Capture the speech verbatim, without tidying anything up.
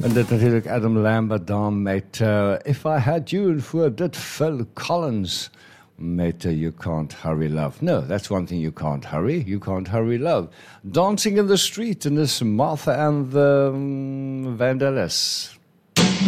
En dit natuurlijk Adam Lambert dan met uh, If I Had You, en voor dit Phil Collins met uh, You Can't Hurry Love. No, that's one thing you can't hurry. You can't hurry love. Dancing in the Street, en this Martha and the um, Vandellas.